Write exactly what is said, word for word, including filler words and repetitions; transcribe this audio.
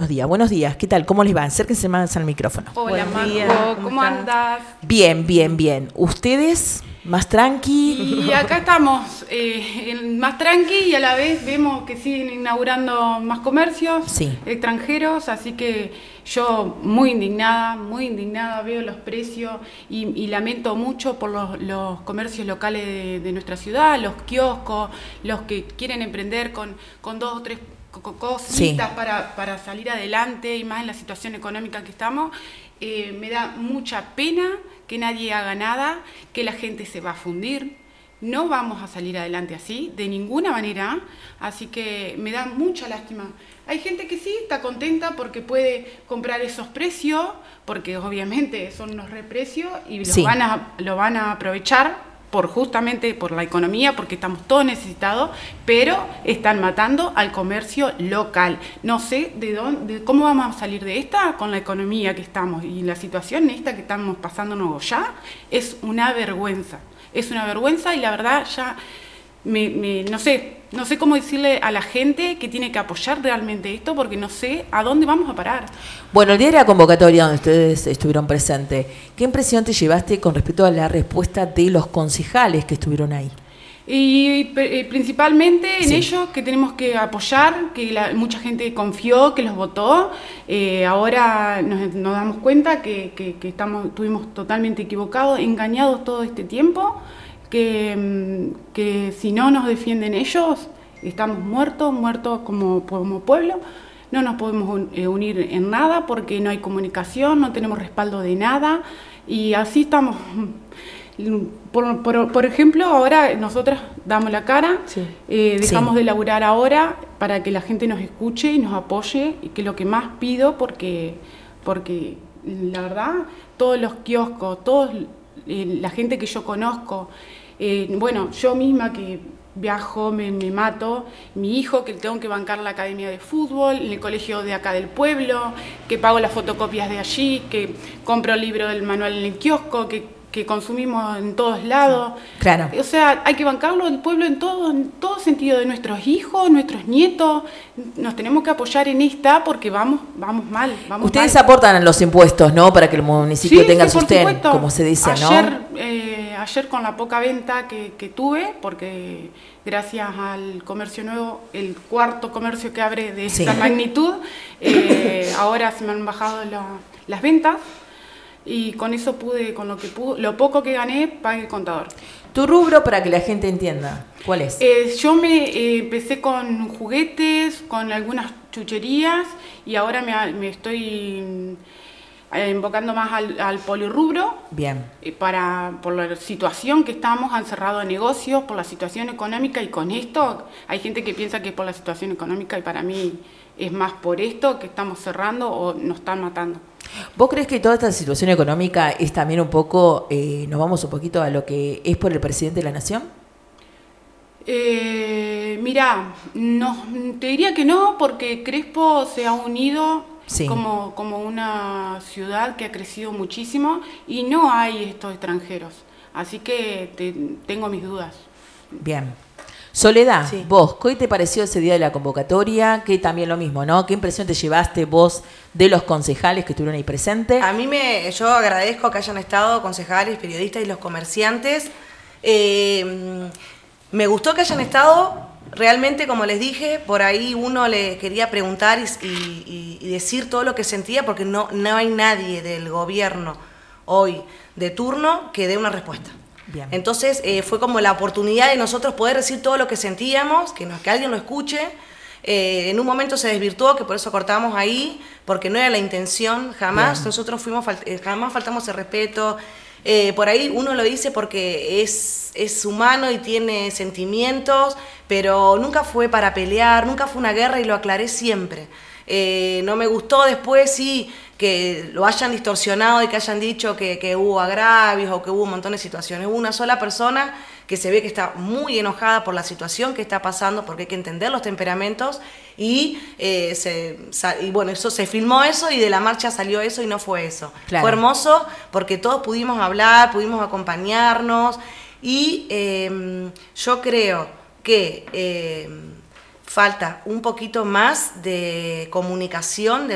buenos días. Buenos días, ¿qué tal? ¿Cómo les va? Acérquense más al micrófono. Hola, Buenos días. Marco, ¿Cómo, ¿cómo están? andás? Bien, bien, bien. ¿Ustedes? ¿Más tranqui? Y acá estamos, eh, en- más tranqui y a la vez vemos que siguen inaugurando más comercios Sí. extranjeros, así que yo muy indignada, muy indignada, veo los precios y, y lamento mucho por los, los comercios locales de, de nuestra ciudad, los kioscos, los que quieren emprender con, con dos o tres co- co- cositas Sí. para, para salir adelante y más en la situación económica que estamos. Eh, me da mucha pena que nadie haga nada, que la gente se va a fundir. No vamos a salir adelante así, de ninguna manera, así que me da mucha lástima. Hay gente que sí está contenta porque puede comprar esos precios, porque obviamente son unos reprecios y Sí. lo van a, lo van a aprovechar por justamente por la economía, porque estamos todos necesitados, pero están matando al comercio local. No sé de dónde, de cómo vamos a salir de esta con la economía que estamos y la situación esta que estamos pasándonos ya es una vergüenza. Es una vergüenza y la verdad ya me, me, no sé, no sé cómo decirle a la gente que tiene que apoyar realmente esto porque no sé a dónde vamos a parar. Bueno, el día de la convocatoria donde ustedes estuvieron presentes, ¿qué impresión te llevaste con respecto a la respuesta de los concejales que estuvieron ahí? Y eh, principalmente en Sí. ellos que tenemos que apoyar, que la, mucha gente confió, que los votó. Eh, ahora nos, nos damos cuenta que, que, que estamos, estuvimos totalmente equivocados, engañados todo este tiempo, que, que si no nos defienden ellos, estamos muertos, muertos como, como pueblo. No nos podemos unir en nada porque no hay comunicación, no tenemos respaldo de nada y así estamos. Por, por, por ejemplo, ahora nosotras damos la cara, Sí. eh, dejamos Sí. de laburar ahora para que la gente nos escuche y nos apoye, y que es lo que más pido, porque, porque la verdad, todos los kioscos, todos, eh, la gente que yo conozco, eh, bueno, yo misma que viajo, me, me mato, mi hijo que tengo que bancar la academia de fútbol, en el colegio de acá del pueblo, que pago las fotocopias de allí, que compro el libro del manual en el kiosco, que que consumimos en todos lados. Claro. O sea, hay que bancarlo el pueblo en todo, en todo sentido, de nuestros hijos, nuestros nietos. Nos tenemos que apoyar en esta porque vamos, vamos mal. Vamos Ustedes mal. aportan los impuestos, ¿no? Para que el municipio Sí, tenga el sí, por sustén, supuesto. como se dice, ayer, ¿no? Eh, ayer con la poca venta que, que tuve, porque gracias al comercio nuevo, el cuarto comercio que abre de Sí. esa magnitud, eh, ahora se me han bajado la, las ventas. Y con eso pude, con lo que pude, lo poco que gané, pagué el contador. Tu rubro, para que la gente entienda, ¿cuál es? Eh, yo me eh, empecé con juguetes, con algunas chucherías y ahora me, me estoy eh, invocando más al, al polirrubro. Bien. Eh, para, por la situación que estamos, han cerrado negocios, por la situación económica, y con esto hay gente que piensa que es por la situación económica y para mí es más por esto que estamos cerrando o nos están matando. ¿Vos crees que toda esta situación económica es también un poco, eh, nos vamos un poquito a lo que es por el presidente de la Nación? Eh, mirá, no, te diría que no, porque Crespo se ha unido Sí. como, como una ciudad que ha crecido muchísimo y no hay estos extranjeros. Así que te, tengo mis dudas. Bien. Soledad, Sí. vos, ¿qué te pareció ese día de la convocatoria? Que también lo mismo, ¿no? ¿Qué impresión te llevaste vos de los concejales que estuvieron ahí presentes? A mí me, yo agradezco que hayan estado concejales, periodistas y los comerciantes. Eh, me gustó que hayan estado, realmente, como les dije, por ahí uno le quería preguntar y, y, y decir todo lo que sentía, porque no, no hay nadie del gobierno hoy de turno que dé una respuesta. Bien. Entonces eh, fue como la oportunidad de nosotros poder decir todo lo que sentíamos, que, nos, que alguien lo escuche. Eh, en un momento se desvirtuó, que por eso cortamos ahí, porque no era la intención, jamás. Bien. Nosotros fuimos, jamás faltamos el respeto. Eh, por ahí uno lo dice porque es, es humano y tiene sentimientos, pero nunca fue para pelear, nunca fue una guerra y lo aclaré siempre. Eh, no me gustó después, sí, que lo hayan distorsionado y que hayan dicho que, que hubo agravios o que hubo un montón de situaciones. Hubo una sola persona que se ve que está muy enojada por la situación que está pasando, porque hay que entender los temperamentos, y, eh, se, y bueno, eso se filmó eso y de la marcha salió eso y no fue eso. Claro. Fue hermoso porque todos pudimos hablar, pudimos acompañarnos y eh, yo creo que... Eh, falta un poquito más de comunicación de